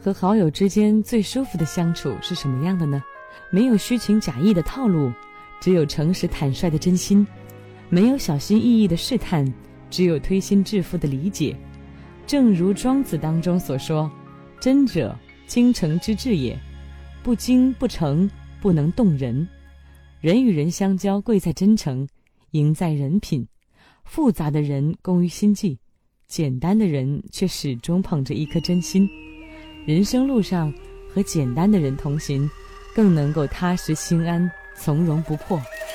和好友之间最舒服的相处是什么样的呢？没有虚情假意的套路，只有诚实坦率的真心；没有小心翼翼的试探，只有推心置腹的理解。正如庄子当中所说，真者精诚之至也，不精不诚，不能动人。人与人相交贵在真诚，赢在人品。复杂的人工于心计，简单的人却始终捧着一颗真心。人生路上和简单的人同行，更能够踏实心安，从容不迫。